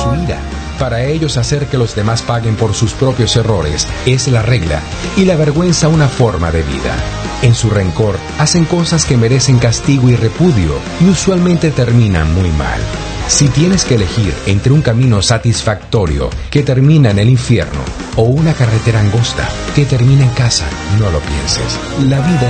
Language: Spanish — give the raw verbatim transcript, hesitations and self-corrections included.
su ira. Para ellos, hacer que los demás paguen por sus propios errores es la regla y la vergüenza una forma de vida. En su rencor, hacen cosas que merecen castigo y repudio y usualmente terminan muy mal. Si tienes que elegir entre un camino satisfactorio que termina en el infierno o una carretera angosta que termina en casa, no lo pienses. La vida